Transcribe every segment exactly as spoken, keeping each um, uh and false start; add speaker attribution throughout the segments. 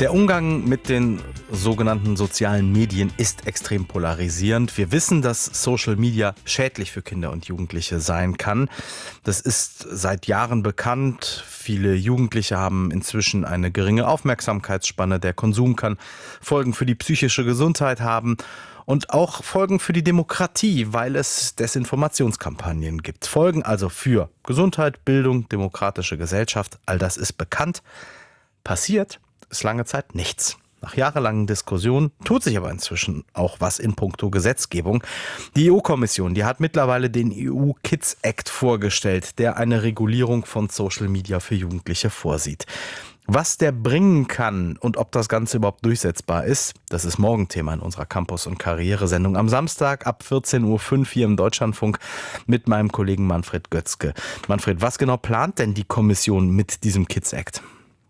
Speaker 1: Der Umgang mit den sogenannten sozialen Medien ist extrem polarisierend. Wir wissen, dass Social Media schädlich für Kinder und Jugendliche sein kann. Das ist seit Jahren bekannt. Viele Jugendliche haben inzwischen eine geringe Aufmerksamkeitsspanne. Der Konsum kann Folgen für die psychische Gesundheit haben und auch Folgen für die Demokratie, weil es Desinformationskampagnen gibt. Folgen also für Gesundheit, Bildung, demokratische Gesellschaft. All das ist bekannt. Passiert ist lange Zeit nichts. Nach jahrelangen Diskussionen tut sich aber inzwischen auch was in puncto Gesetzgebung. Die E U-Kommission, die hat mittlerweile den E U Kids Act vorgestellt, der eine Regulierung von Social Media für Jugendliche vorsieht. Was der bringen kann und ob das Ganze überhaupt durchsetzbar ist, das ist morgen Thema in unserer Campus- und Karrieresendung am Samstag ab vierzehn Uhr fünf hier im Deutschlandfunk mit meinem Kollegen Manfred Götzke. Manfred, was genau plant denn die Kommission mit diesem Kids Act?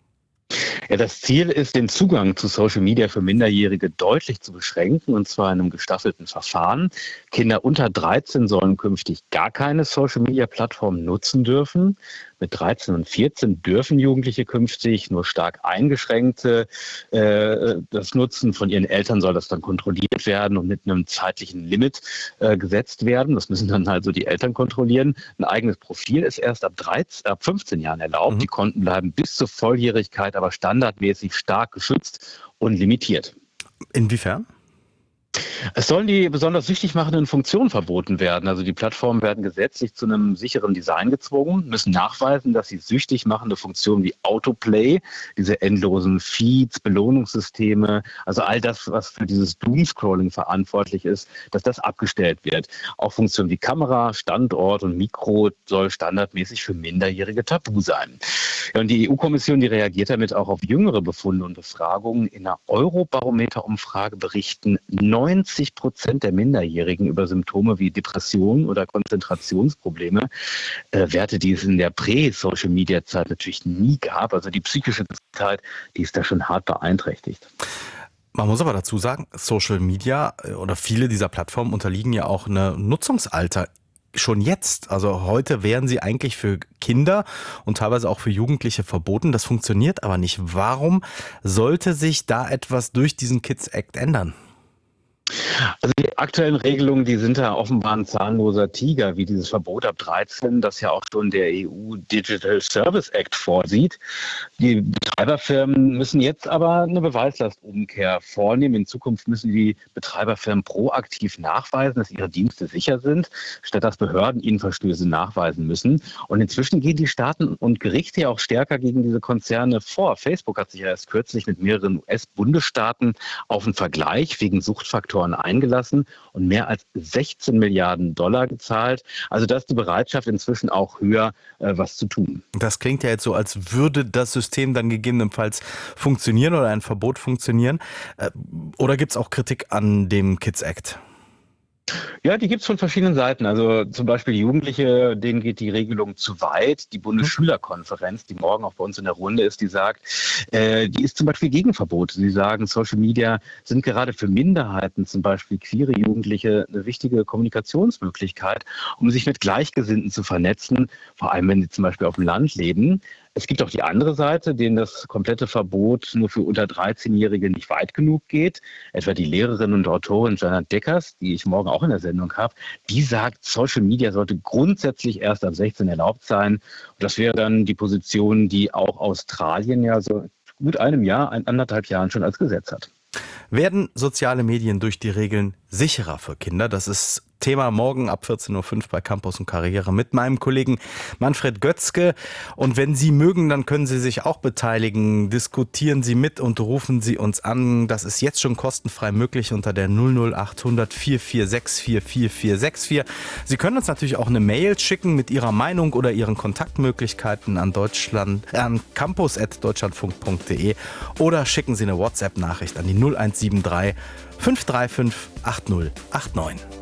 Speaker 2: Ja, das Ziel ist, den Zugang zu Social Media für Minderjährige deutlich zu beschränken, und zwar in einem gestaffelten Verfahren. Kinder unter dreizehn sollen künftig gar keine Social Media Plattform nutzen dürfen. Mit dreizehn und vierzehn dürfen Jugendliche künftig nur stark eingeschränkte äh, das Nutzen. Von ihren Eltern soll das dann kontrolliert werden und mit einem zeitlichen Limit äh, gesetzt werden. Das müssen dann also die Eltern kontrollieren. Ein eigenes Profil ist erst ab, dreizehn, ab fünfzehn Jahren erlaubt. Mhm. Die Konten bleiben bis zur Volljährigkeit aber standardmäßig stark geschützt und limitiert.
Speaker 1: Inwiefern?
Speaker 2: Es sollen die besonders süchtig machenden Funktionen verboten werden. Also die Plattformen werden gesetzlich zu einem sicheren Design gezwungen, müssen nachweisen, dass sie süchtig machende Funktionen wie Autoplay, diese endlosen Feeds, Belohnungssysteme, also all das, was für dieses Doomscrolling verantwortlich ist, dass das abgestellt wird. Auch Funktionen wie Kamera, Standort und Mikro soll standardmäßig für Minderjährige tabu sein. Ja, und die E U-Kommission, die reagiert damit auch auf jüngere Befunde und Befragungen. In einer Eurobarometer-Umfrage berichten neunzig Prozent der Minderjährigen über Symptome wie Depressionen oder Konzentrationsprobleme. Äh, Werte, die es in der Prä-Social-Media-Zeit natürlich nie gab. Also die psychische Gesundheit, die ist da schon hart beeinträchtigt.
Speaker 1: Man muss aber dazu sagen, Social Media oder viele dieser Plattformen unterliegen ja auch einem Nutzungsalter. Schon jetzt, also heute wären sie eigentlich für Kinder und teilweise auch für Jugendliche verboten. Das funktioniert aber nicht. Warum sollte sich da etwas durch diesen Kids Act ändern?
Speaker 2: Also die aktuellen Regelungen, die sind da offenbar ein zahnloser Tiger, wie dieses Verbot ab dreizehn, das ja auch schon der E U Digital Service Act vorsieht. Die Betreiberfirmen müssen jetzt aber eine Beweislastumkehr vornehmen. In Zukunft müssen die Betreiberfirmen proaktiv nachweisen, dass ihre Dienste sicher sind, statt dass Behörden ihnen Verstöße nachweisen müssen. Und inzwischen gehen die Staaten und Gerichte ja auch stärker gegen diese Konzerne vor. Facebook hat sich ja erst kürzlich mit mehreren U S-Bundesstaaten auf einen Vergleich wegen Suchtfaktoren eingelassen und mehr als sechzehn Milliarden Dollar gezahlt. Also da ist die Bereitschaft inzwischen auch höher, äh, was zu tun.
Speaker 1: Das klingt ja jetzt so, als würde das System dann gegebenenfalls funktionieren oder ein Verbot funktionieren. Äh, oder gibt es auch Kritik an dem Kids Act?
Speaker 2: Ja, die gibt es von verschiedenen Seiten. Also zum Beispiel Jugendliche, denen geht die Regelung zu weit. Die Bundesschülerkonferenz, die morgen auch bei uns in der Runde ist, die sagt, äh, die ist zum Beispiel gegen Verbote. Sie sagen, Social Media sind gerade für Minderheiten, zum Beispiel queere Jugendliche, eine wichtige Kommunikationsmöglichkeit, um sich mit Gleichgesinnten zu vernetzen, vor allem wenn sie zum Beispiel auf dem Land leben. Es gibt auch die andere Seite, denen das komplette Verbot nur für unter dreizehn-Jährige nicht weit genug geht. Etwa die Lehrerin und Autorin Janet Deckers, die ich morgen auch in der Sendung habe, die sagt, Social Media sollte grundsätzlich erst ab sechzehn erlaubt sein. Und das wäre dann die Position, die auch Australien ja so gut einem Jahr, ein, anderthalb Jahren schon als Gesetz hat.
Speaker 1: Werden soziale Medien durch die Regeln sicherer für Kinder? Das ist Thema morgen ab vierzehn Uhr fünf bei Campus und Karriere mit meinem Kollegen Manfred Götzke. Und wenn Sie mögen, dann können Sie sich auch beteiligen. Diskutieren Sie mit und rufen Sie uns an. Das ist jetzt schon kostenfrei möglich unter der null null acht hundert vier vier sechs vier vier vier sechs vier. Sie können uns natürlich auch eine Mail schicken mit Ihrer Meinung oder Ihren Kontaktmöglichkeiten an Deutschland, äh, an campus at deutschlandfunk punkt de oder schicken Sie eine WhatsApp-Nachricht an die null eins sieben drei fünf drei fünf acht null acht neun.